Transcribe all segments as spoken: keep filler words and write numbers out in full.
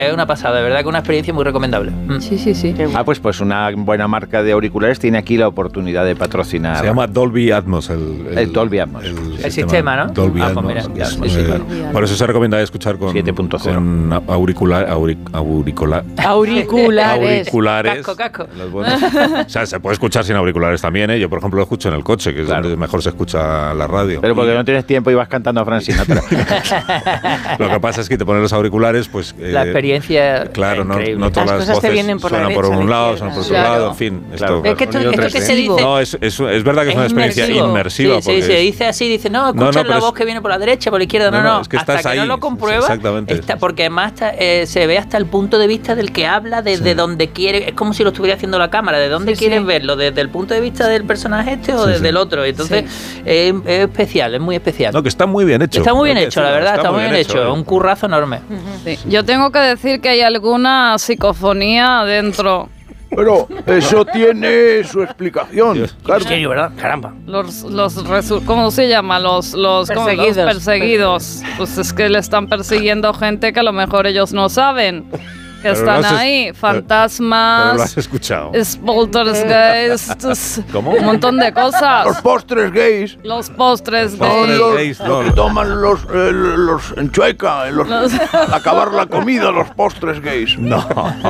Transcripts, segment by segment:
Es una pasada, de verdad que una experiencia muy recomendable. Mm. Sí, sí, sí. Ah, pues, pues una buena marca de auriculares tiene aquí la oportunidad de patrocinar. Se llama Dolby Atmos. El, el, el Dolby Atmos. El, el sistema, sistema, ¿no? Dolby ah, Atmos. Pues mira, es, sí, sí, eh, claro. Por eso se recomienda escuchar con, con auricular, auric, auricular, auriculares. auriculares. Casco, casco. O sea, se puede escuchar sin auriculares también, ¿eh? Yo, por ejemplo, lo escucho en el coche, que es claro. donde mejor se escucha la radio. Pero porque y... no tienes tiempo y vas cantando a Frank Sinatra. Lo que pasa es que te pones los auriculares, pues... Eh, la experiencia Claro, no, no todas las, las voces por suenan por un lado, suenan por otro claro. lado, en fin. Claro. Esto, es que esto, esto que se dice... No, es, es, es verdad que es, es una experiencia inmersivo. inmersiva. Sí, sí, se dice así, dice, no, escucha no, no, la voz es... que viene por la derecha, por la izquierda, no, no, no, no es que hasta que ahí. no lo compruebas, exactamente. Está, porque además está, eh, se ve hasta el punto de vista del que habla, desde sí. donde quiere, es como si lo estuviera haciendo la cámara, de dónde sí, quieres sí. verlo, desde el punto de vista del personaje este o sí, desde sí. el otro, entonces sí. eh, es especial, es muy especial. No, que está muy bien hecho. Está muy bien hecho, la verdad, está muy bien hecho, es un currazo enorme. Sí. Yo tengo que decir que hay alguna psicofonía dentro. Pero eso tiene su explicación. Claro. ¿En serio, verdad? Caramba. Los, los resu- ¿Cómo se llama? Los, los perseguidos. Los perseguidos. Pues es que le están persiguiendo gente que a lo mejor ellos no saben. Que pero están ahí, es, fantasmas. Pero lo has escuchado. Poltergeists. ¿Cómo? Un montón de cosas. Los postres gays. Los postres los gays. Los, gays no, los que toman los, eh, los en Chueca, los, los... al acabar la comida, los postres gays. No.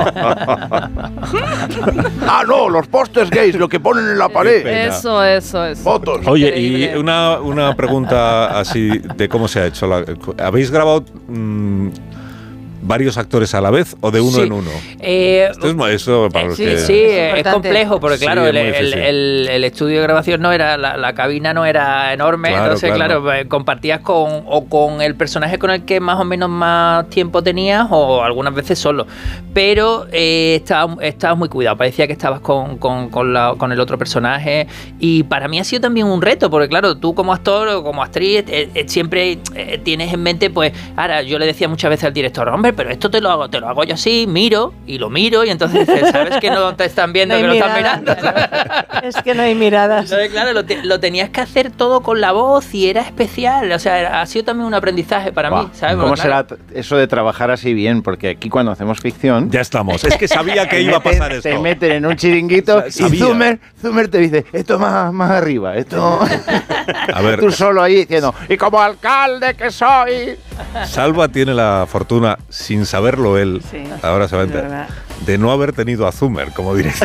Ah, no, los postres gays, lo que ponen en la pared. Eso, eso, eso. Fotos. Oye, increíble. Y una, una pregunta así de cómo se ha hecho. La, ¿habéis grabado... Mmm, varios actores a la vez o de uno sí. en uno? Eh, Esto es eso para los sí, que... sí, es, es complejo porque sí, claro, el, el, el, el estudio de grabación no era, la, la cabina no era enorme, claro, entonces claro, claro compartías con o con el personaje con el que más o menos más tiempo tenías o algunas veces solo, pero eh, estabas, estabas muy cuidado, parecía que estabas con, con, con, la, con el otro personaje y para mí ha sido también un reto porque claro, tú como actor o como actriz eh, eh, siempre eh, tienes en mente pues, ahora yo le decía muchas veces al director, hombre, pero esto te lo hago, te lo hago yo así, miro y lo miro y entonces sabes que no te están viendo, no que mirada, lo están mirando. Claro. Es que no hay miradas. Entonces, claro, lo, te, lo tenías que hacer todo con la voz y era especial, o sea, ha sido también un aprendizaje para wow. mí, ¿sabes? ¿Cómo Porque, será claro, eso de trabajar así bien? Porque aquí cuando hacemos ficción... Ya estamos, es que sabía que iba a pasar esto. Te meten en un chiringuito o sea, y Zumer, Zumer te dice, esto más, más arriba, esto... A ver. Tú solo ahí diciendo, y como alcalde que soy... Salva tiene la fortuna, sin saberlo él, sí, ahora se va a enterar, de no haber tenido a Zumer como director.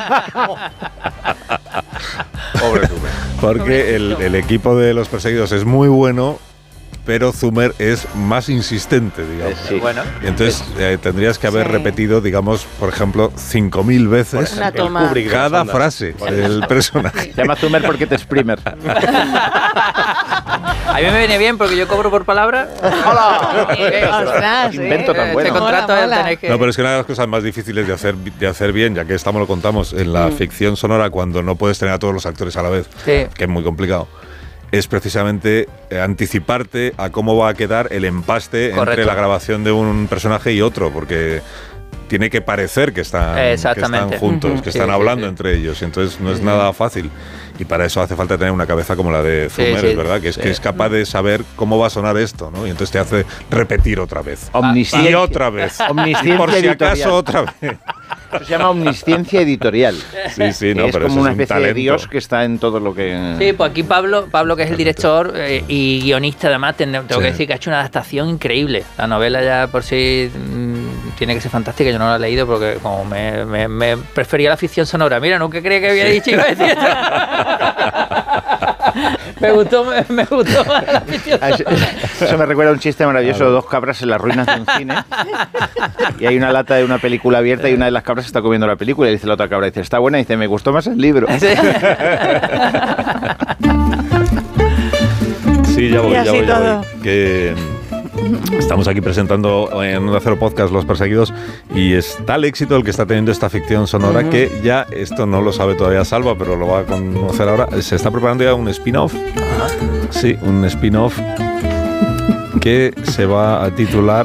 Pobre Zumer. Porque el, el equipo de Los Perseguidos es muy bueno, pero Zumer es más insistente, digamos. Sí. Bueno, entonces eh, tendrías que haber sí. repetido, digamos, por ejemplo, cinco mil veces una toma. cada frase del personaje. Se llama Zumer porque te exprimer. A mí me viene bien porque yo cobro por palabra. ¡Hola! Ostras, invento tan bueno. Este contrato mola, mola. tener que... No, pero es que una de las cosas más difíciles de hacer, de hacer bien, ya que estamos lo contamos, en la mm. ficción sonora, cuando no puedes tener a todos los actores a la vez, sí. que es muy complicado, es precisamente anticiparte a cómo va a quedar el empaste Correcto. entre la grabación de un personaje y otro, porque tiene que parecer que están, que están juntos, uh-huh. que están sí, hablando sí, sí. entre ellos, y entonces no es uh-huh. nada fácil. Y para eso hace falta tener una cabeza como la de Zumer, sí, sí, ¿verdad? Que es, sí. que es capaz de saber cómo va a sonar esto, ¿no? Y entonces te hace repetir otra vez. Omnisciencia. Y otra vez. Omnisciencia y por si editorial. acaso otra vez. Eso se llama omnisciencia editorial. Sí, sí, no, es pero como eso una es un especie talento. de Dios que está en todo lo que... Sí, pues aquí Pablo, Pablo que es el director eh, y guionista además, tengo sí. que decir que ha hecho una adaptación increíble. La novela ya por sí mmm, tiene que ser fantástica, yo no la he leído porque como me, me, me prefería la ficción sonora. Mira, nunca creía que había sí. dicho iba a decir me gustó, me, me gustó la ficción sonora. Eso, eso me recuerda a un chiste maravilloso de dos cabras en las ruinas de un cine y hay una lata de una película abierta y una de las cabras está comiendo la película y dice la otra cabra, dice, está buena, y dice, me gustó más el libro. Sí, sí ya voy, ya voy, ya voy. Que estamos aquí presentando en Onda Cero Podcast Los Perseguidos y es tal éxito el que está teniendo esta ficción sonora uh-huh. que ya, esto no lo sabe todavía Salva, pero lo va a conocer ahora, se está preparando ya un spin-off. Uh-huh. Sí, un spin-off que se va a titular...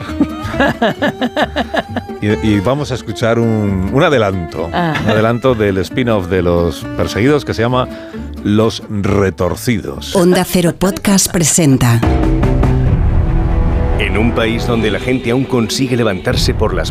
Y, y vamos a escuchar un, un adelanto, ah. un adelanto del spin-off de Los Perseguidos que se llama Los Retorcidos. Onda Cero Podcast presenta. En En un país donde la gente aún consigue levantarse por las